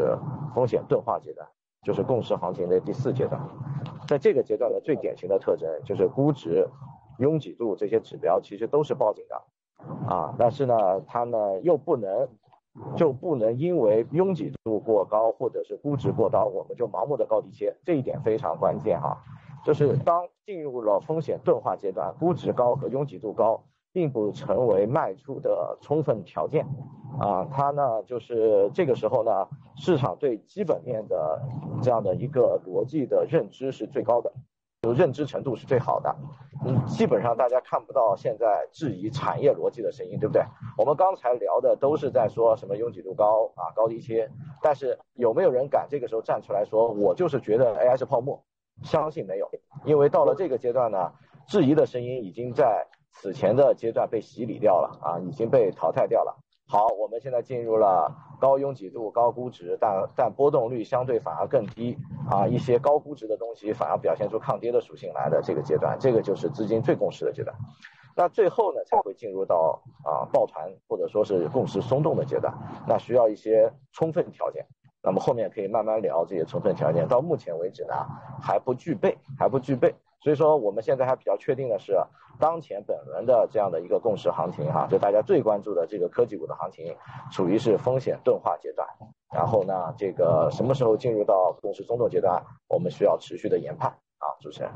是风险钝化阶段，就是共识行情的第4阶段。在这个阶段的最典型的特征就是估值、拥挤度这些指标其实都是报警的但是呢，它呢又不能因为拥挤度过高或者是估值过高，我们就盲目的高低切，这一点非常关键就是当进入了风险钝化阶段，估值高和拥挤度高并不成为卖出的充分条件它呢就是这个时候呢，市场对基本面的这样的一个逻辑的认知是最高的，就认知程度是最好的。基本上大家看不到现在质疑产业逻辑的声音，对不对？我们刚才聊的都是在说什么拥挤度高高低切，但是有没有人敢这个时候站出来说我就是觉得 AI 是泡沫？相信没有，因为到了这个阶段呢，质疑的声音已经在此前的阶段被洗礼掉了已经被淘汰掉了。好，我们现在进入了高拥挤度、高估值，但波动率相对反而更低一些高估值的东西反而表现出抗跌的属性来的这个阶段，这个就是资金最共识的阶段。那最后呢，才会进入到抱团或者说是共识松动的阶段，那需要一些充分条件。那么后面可以慢慢聊这些充分条件，到目前为止呢还不具备。所以说我们现在还比较确定的是，当前本轮的这样的一个共识行情就大家最关注的这个科技股的行情，处于是风险钝化阶段。然后呢，这个什么时候进入到共识松动阶段，我们需要持续的研判主持人。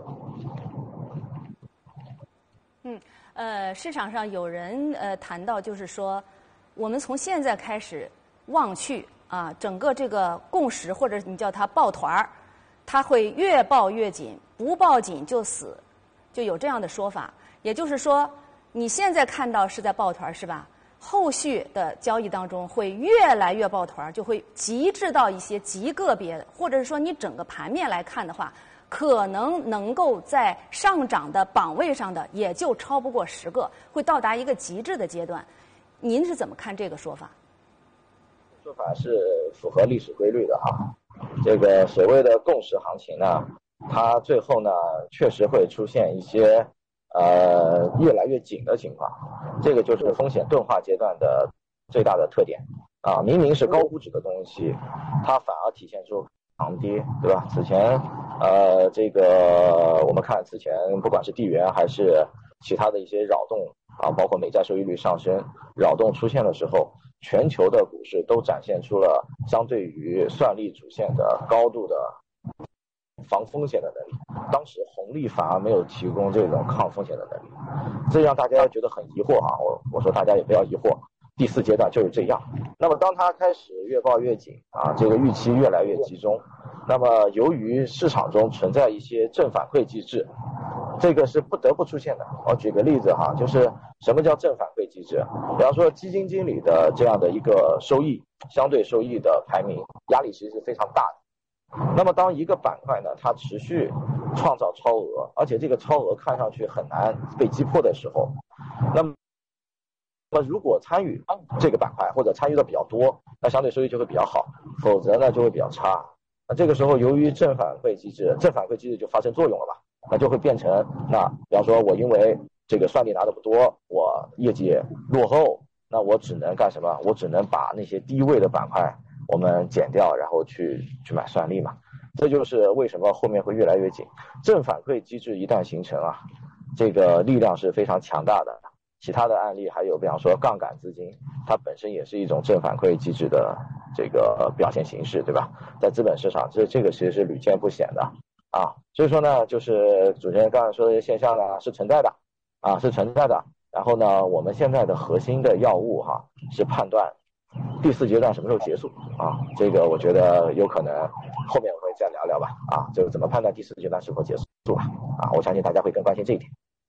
市场上有人谈到，就是说，我们从现在开始望去整个这个共识或者你叫它抱团儿，它会越抱越紧，不抱紧就死，就有这样的说法。也就是说，你现在看到是在抱团是吧？后续的交易当中会越来越抱团，就会极致到一些极个别的，或者是说你整个盘面来看的话，可能够在上涨的榜位上的也就超不过10个，会到达一个极致的阶段。您是怎么看这个说法？ 说法是符合历史规律的这个所谓的共识行情呢，它最后呢确实会出现一些越来越紧的情况，这个就是风险钝化阶段的最大的特点明明是高估值的东西，它反而体现出长跌，对吧？此前这个我们看此前不管是地缘还是其他的一些扰动包括美债收益率上升扰动出现的时候，全球的股市都展现出了相对于算力主线的高度的防风险的能力，当时红利反而没有提供这种抗风险的能力，这让大家觉得很疑惑我说大家也不要疑惑，第4阶段就是这样。那么当它开始越抱越紧这个预期越来越集中，那么由于市场中存在一些正反馈机制，这个是不得不出现的。我举个例子就是什么叫正反馈机制？比方说基金经理的这样的一个收益，相对收益的排名压力其实是非常大的。那么当一个板块呢，它持续创造超额，而且这个超额看上去很难被击破的时候，那么如果参与这个板块或者参与的比较多，那相对收益就会比较好，否则呢就会比较差。那这个时候由于正反馈机制就发生作用了吧，那就会变成比方说我因为这个算力拿的不多，我业绩落后，那我只能干什么？我只能把那些低位的板块我们减掉，然后去买算力嘛。这就是为什么后面会越来越紧。正反馈机制一旦形成这个力量是非常强大的。其他的案例还有比方说杠杆资金，它本身也是一种正反馈机制的这个表现形式，对吧？在资本市场这个其实是屡见不鲜的所以说呢，就是主持人刚才说的这些现象呢是存在的是存在的。然后呢，我们现在的核心的要务是判断第4阶段什么时候结束这个我觉得有可能后面我会再聊聊吧就是怎么判断第4阶段是否结束吧我相信大家会更关心这一点。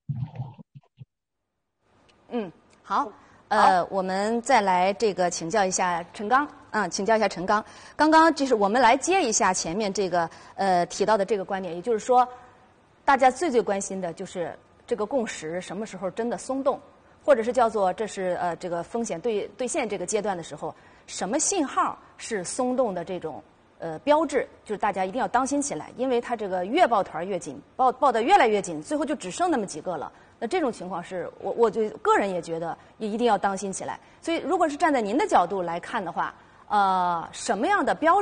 好，我们再来这个请教一下陈刚刚刚就是我们来接一下前面这个提到的这个观点，也就是说，大家最关心的就是这个共识什么时候真的松动，或者是叫做这是这个风险兑现这个阶段的时候，什么信号是松动的这种标志，就是大家一定要当心起来，因为它这个越抱团越紧，抱得越来越紧，最后就只剩那么几个了。那这种情况是我就个人也觉得也一定要当心起来。所以如果是站在您的角度来看的话，什么样的标